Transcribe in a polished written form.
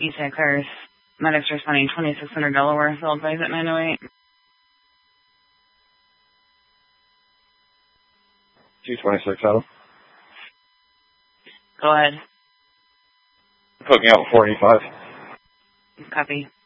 East St. Clair's medics responding 2600 Delaware, field advise at 908. 226 Adam. Go ahead. Put me out 485. Copy.